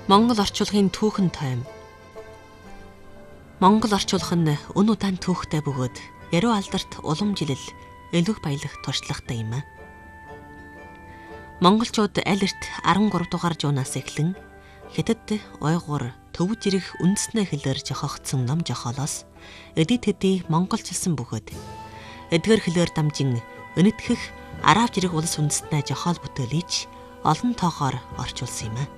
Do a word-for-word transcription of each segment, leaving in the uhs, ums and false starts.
Монгол орчуулгын түүхэн тойм. Монгол орчуулга нь өн удаан түүхтэй бөгөөд яруу алдарт уламжилал, элвэг баялаг туршлагатай юм а. Монголчууд аль эрт арван гурав дугаар жуунаас эхлэн Хятад, Уйгур, Төвөж ирэх үндэснээ хэлээр жохогдсон ном жохоолоос эдит хэдий монголчилсан бөгөөд эдгээр хэлээр дамжин өнөдгөх араб жирэг улс үндэстнээ жохоол бүтээлийч олон тоогоор орчуулсан юм а.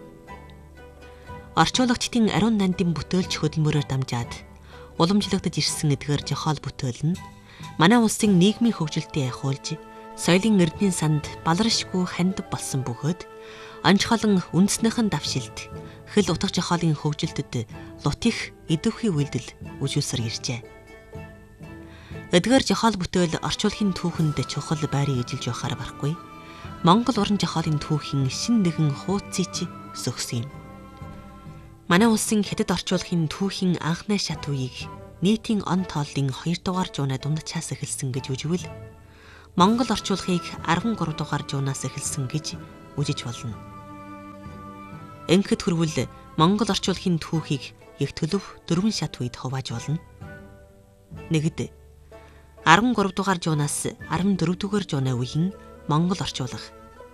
Орчуулагчдын ариун нандин бүтээлч хөдөлмөрөөр дамжаад уламжлагдаж ирсэн эдгээр жохоол бүтээл нь манай улсын нийгмийн хөгжилтийг ахиулж, соёлын эрдэнийн санд баларшгүй хандив болсон бөгөөд онцгойлон үндэснийхэн давшилт, хэл утга жохоолын хөгжилтэд лут их идэвхий үйлдэл үжүүлсээр иржээ. Эдгээр жохоол бүтээл орчуулгын түүхэнд чухал байрыг эжилж байхаар барахгүй. Монгол уран жохоолын түүхийн шин нэгэн хуудсыг зөксөн юм. Манай улсын Хятад орчуулгын түүхийн анхны шат үеийг нийтийн он тооллын хоёр дугаар жуунаа дундчаас эхэлсэн гэж үжигвэл Монгол орчуулгыг арван гурав дугаар жуунаас эхэлсэн гэж үжиж болно. Ингээд хүрвэл Монгол орчуулгын түүхийг их төлөв дөрвөн шат үед хувааж болно. Нэгд арван гурав дугаар жуунаас арван дөрөв дугаар жуунаа үеийн Монгол орчуулга.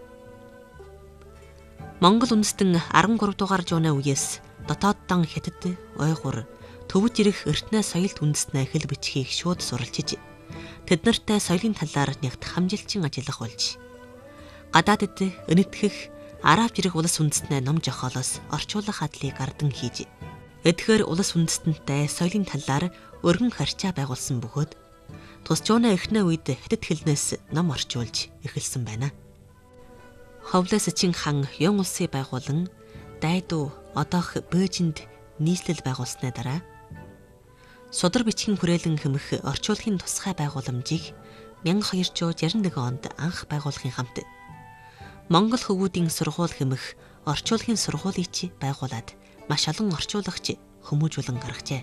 Монгол үндэстэн арван гурав дугаар жуунаа үеэс дотооддон Хятад, Уйгур, Төвөж ирэх эртнээ соёлт үндэстнээ хэл бичгийг шууд суралцж тэд нартай соёлын талаар нягт хамжилчин ажиллах болж гадаадд өнөдгөх араб жирэг улс үндэстнээ ном жохоолоос орчуулах хадлыг ардан хийж эдгээр улс үндэстэнтэй соёлын талаар өргөн харьцаа байгуулсан бөгөөд тус жуунаа эхнээ үед Хятад хэлнээс ном орчуулж эхэлсэн байна. Ховлос Чин хан Ён улсыг байгуулан Дайду одоох Бээжинд нийслэл байгуулсны дараа Судар бичгийн хүрээлэн хэмэх орчуулгын тусгай байгууламжийг мянга хоёр зуун шарин нэг онд анх байгуулахын хамт Монгол хөвгүүдийн сургууль хэмэх орчуулгын сургуулийг байгуулад маш олон орчуулагч хүмүүжүүлэн гаргажээ.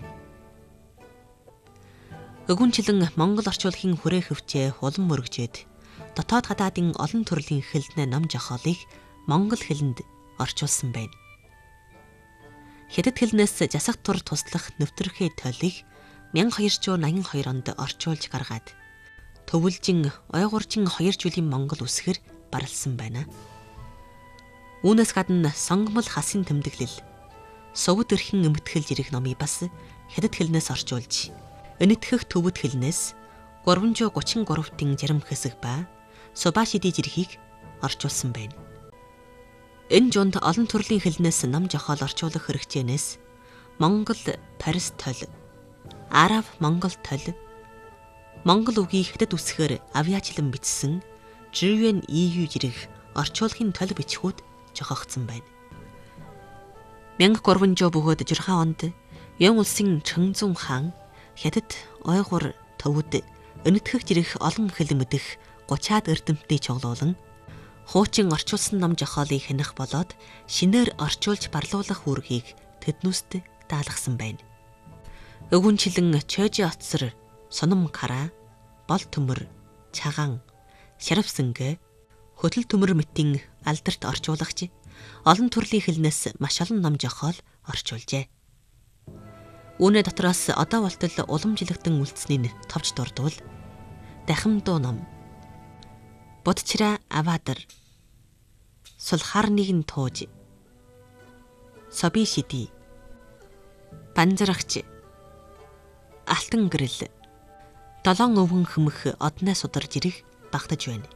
Өгүнчлэн Монгол орчуулгын хүрээ хөвчээ улам мөргөжээд дотоод гадаадын олон төрлийн хэлнэ ном жохоолыг монгол хэлэнд орчуулсан байна. Хятад хэлнээс засах тур туслах нэвтрэрхий тойлыг мянга хоёр зуун найман хоёр онд орчуулж гаргаад Төвөлжин, Уйгурчин хоёр жилийн Монгол үсгэр барлсан байна. Үүнээс гадна сонгомл хасын тэмдэглэл, сувд эрхэн эмтгэлж ирэх номыг бас Хятад хэлнээс орчуулж, өнөдгөх Төвөд хэлнээс гурван зуун гучин гуравтын зарим хэсэг ба Субашиди жирхийг орчуулсан байна. Энэ жунд олон төрлийн хэлнээс ном жохоол орчуулах хэрэгцээнээс Монгол Парис тойл, Арав Монгол тойл, Монгол үгийг Хятад үсгээр авиачлан бичсэн Живен ию жирэх орчуулгын тойл бичгүүд жохогдсон байна. мянга гурван зуун бөгөөд жирхэн онд Ён улсын Чхэнзун хаан Хятад, Уйгур, Төвөд өнөдгөх жирэх олон хэл мэдэх гучаад эрдэмтний чуглуулан хуучин орчуулсан ном жохоолыг хянах болоод шинээр орчуулж барлуулах үүргийг тэднүүст даалгасан байна. Өгүнчлэн Чойжи оцсор, Соном кара, Бол төмөр, Чаган, Шарвсэнгэ, Хөтөл төмөр мэтийн алдарт орчуулагч олон төрлийн хэлнээс маш олон ном жохоол орчуулжээ. Үүнээ дотроос одоо болтол уламжлагдсан үлдсэнийг товч дурдвал дахин дуу ном, Бодчра Авадар, Сулхарныг нь тууж, Собишиди, Банзарагч, Алтан гэрэл, Долоон өвгөн хэмэх одноо сударж ирэх багтаж байна.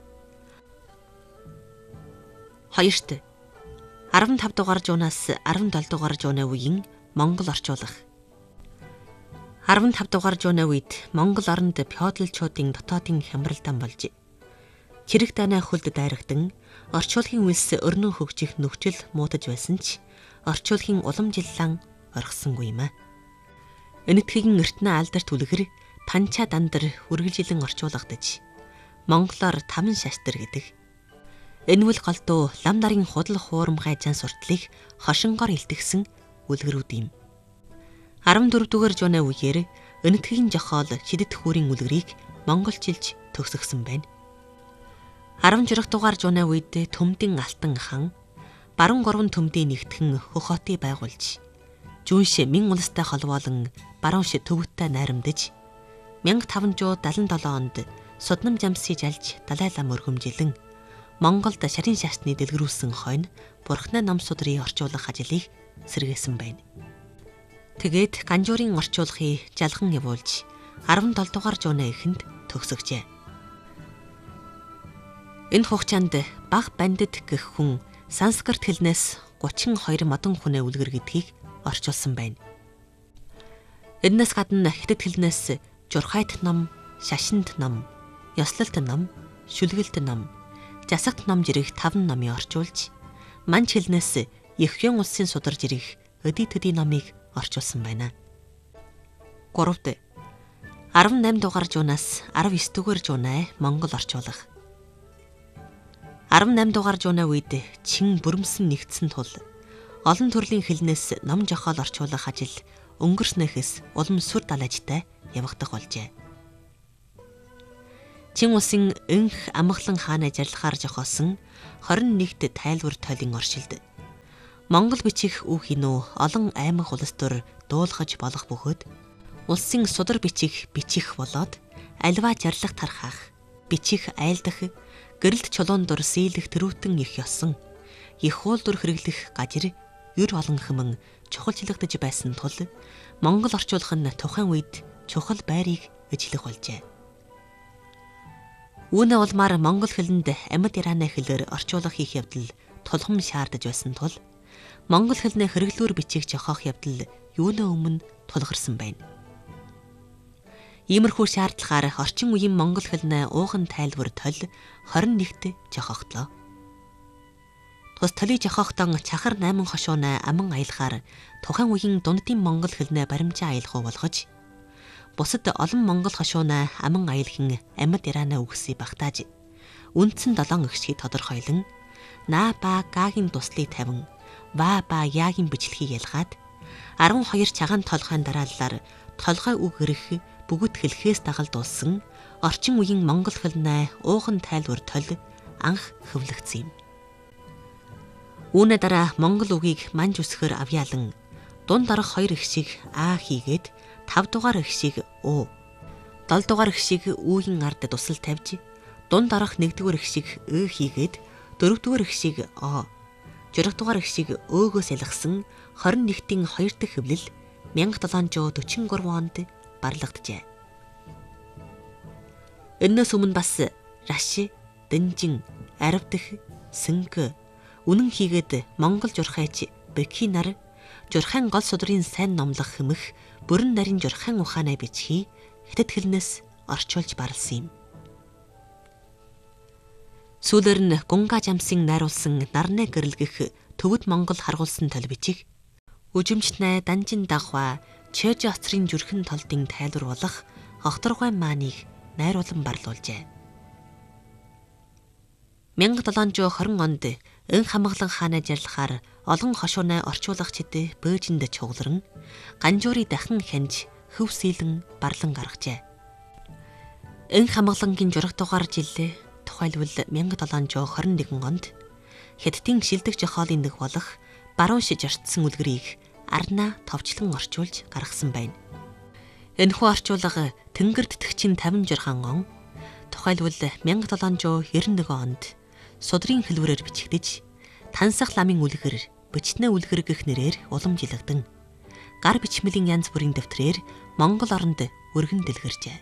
Хоёрт арван тав дугаар жуунаас арван долоо дугаар жуунаа үеийн Монгол орчуулга. арван тав дугаар жуунаа үед Монгол оронд феодалчуудын дотоодын хямралдан болж Чирэг данаа хөлд дайрагдан орчуулгын үйлс өрнөн хөгжих нөхцөл муутаж байсан ч орчуулгын уламжлалан орхисонгүй юм а. Өнөдгхийн эртнээ алдарт үлгэр Панча дандар үргэлжилэн орчуулгадаж монголоор таван шаштар гэдэг. Энэ үл голдуу лам нарын худал хуурмгай жан суртлыг хошингоор илтгэсэн үлгэрүүд юм. арван дөрөв дугаар жуунаа үеэр өнөдгхийн жохоол шидэт хүүрийн үлгэрийг монголчилж төгсгсөн байна. арван журах дугаар жуунаа үед Төмдийн Алтан хаан баруун гурван төмдийн нэгтгэн хөх хотыг байгуулж, Жүнш Мин улстай холбоолон баруунш төвөттэй найрамдаж, мянга таван зуун далан долоо онд Суднам жамсыг жалж Далай лам өргөмжилэн Монголд шарын шашны дэлгэрүүлсэн хойно Бурхны ном судрыг орчуулах ажлыг сэргээсэн байна. Тэгээд Ганжуурын орчуулгыг жалган явуулж арван долоо дугаар зууны эхэнд төгсгөжээ. Энэ хугацаанд баг бандит гэх хүн санскрит хэлнээс гучин хоёр модон хүнээ үлгэр гэдгийг орчуулсан байна. Энэс гадна хятад хэлнээс журхайт ном, шашинд ном, ёслолт ном, шүлгэлт ном, засагт ном жирэх таван номыг орчуулж, манч хэлнээс Ехвен улсын сударж ирэх өдий төдий номыг орчуулсан байна. гуравд арван наймд дугаар зуунаас арван девять дугаар зуунаа Монгол орчуулах. арван наймд дугаар зууны үед чин бүрэмсэн нэгдсэн тул олон төрлийн хэлнээс ном жохоол орчуулах ажил өнгөрснөөс улам сүр далайжтай явагдах болжээ. Чин улсын энх амгалан хаан ажирлахаар жохоосон хорин нэгт тайлбар тойлын оршилд Монгол бичих үг хинүү олон аймаг улс төр дуулгаж болох бөгөөд улсын судар бичих бичих болоод альва жарлах тархах бичих айлдах гэрэлт чулуун дур сийлэх тэрүүтэн их ёсон их уулдур хэрэглэх гажир ер олон хэмэн чухалчлагдж байсан тул Монгол орчуулах нь тухайн үед чухал байрыг эзлэх болжээ. Үүнээ улмаар монгол хэлэнд амьд ираны хэлээр орчуулах хийх явдал тулхам шаардаж байсан тул монгол хэлний хэрэглүүр бичих жохоох явдал юунаа өмнө тулгарсан байна. Иймэрхүү шаардлагаар орчин үеийн монгол хэлний ууган тайлбар тол хорин нэгт жохогтлоо. Тус толийг жохоохтон чахар найман хошуунаа аман аялахаар тухайн үеийн дундын монгол хэлний баримжаа аялах болгож, бусад олон монгол хошуунаа аман аялахын амьд ираны үгсийг багтааж, үндсэн долоон өгшгийг тодорхойлон, наа ба гагийн туслыг тавин, ва ба яагийн бичлэгийг ялгаад, арван хоёр чагаан толгойн дарааллаар толгой үг ирэх бүгд хэлхээс дагалдуулсан орчин үеийн монгол хэлний ууган тайлбар тол анх хөвлөгдсөн юм. Үүнээ дараа монгол үгийг манж үсгэр авьяалан дунд орох хоёр ихшиг а хийгээд тав дугаар ихшиг у, дол дугаар ихшиг үгийн ард тусал тавьж, дунд орох нэгдүгээр ихшиг ө хийгээд дөрөвдүгээр ихшиг о, журах дугаар ихшиг өөгөөс ялгсан хорин нэгтийн хоёр дахь хэвлэл мянга долоон зуун дөрвөн гурван онд барлагджээ. Энэс өмнө бас раши, дэнжин, аравдах, сөнгө, үнэн хийгээд монгол журхайч бэкхи нар журхайн гол судрын сайн номлох хэмэх бүрэн нарийн журхайн ухаанаа бичхий хятад хэлнээс орчуулж барлсан юм. Сүүлээр нь Гунга жамсын найруулсан нарны гэрэлгэх төвөд монгол харгуулсан тол бичих, үжимчнай данжин дагва чэж оцрын зүрхэн толдын тайлбар болох Хохторгой мааныг найруулан барлуулжээ. мянга долоон зуун хорин онд эн хамглан хаанаа жарлахаар олон хошуунаа орчуулагчид бөөжинд чугларан Ганжуурыг дахин хянж хөвсөйлөн барлан гаргажээ. Эн хамглангийн журах дугаар жилээ тухайлбал мянга долоон зуун хорин нэгэн онд Хятадын шилдэг жохоолын нэг болох баруун шиж ортсон үлгэрийг арнаа товчлон орчуулж гаргасан байна. Энэхүү орчуулга Тэнгэр тэтгэгчийн тавин журхан он тухайлбал мянга долоон зуун девяносто нэг онд судрын хэлбэрээр бичигдэж, тансах ламын үлгэр, бичнэ үлгэр гэх нэрээр уламжилгдан гар бичмэлийн янз бүрийн дэвтрээр Монгол оронд өргөн дэлгэржээ.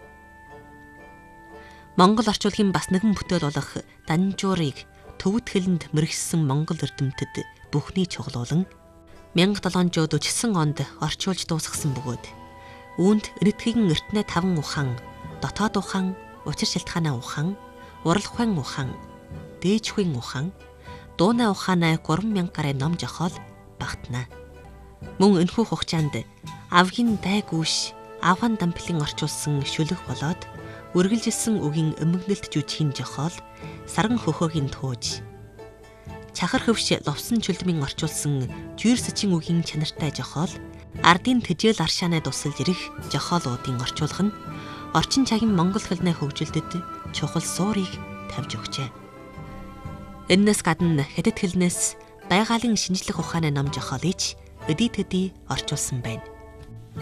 Монгол орчуулгын бас нэгэн бүтээл болох Данжуурыг төвд хэлэнд мэргэшсэн монгол эрдэмтэд бүхний чуглуулан мянга долоон зуун дөрвөн онд орчуулж дуусгасан бөгөөд үүнд энэтхэгийн эртнээ таван ухаан, дотоод ухаан, учир шалтгааны ухаан, урал ухаан ухаан, дээж ухаан ухаан, дуунай ухаанаа гурван мянга гаруй ном жохоол багтана. Мөн энэхүү хугацаанд авгийн дайгүйш, авхан дамплын орчуулсан шүлэг болоод үргэлжилсэн үгийн эмгэнэлт жүжихийн жохоол саран хөхөөгийн тууж, чахар хөвш ловсон чүлдмийн орчуулсан жүйрсэчийн үгийн чанартай жохоол ардын тэжээл аршаанаа тусалж ирэх жохоолуудын орчуулга нь орчин цагийн монгол хэлний хөгжилдөд чухал суурийг тавьж өгчээ. Энэс гадна хятад хэлнээс байгалийн шинжлэх ухааны ном жохолыг өдий төдий орчуулсан байна.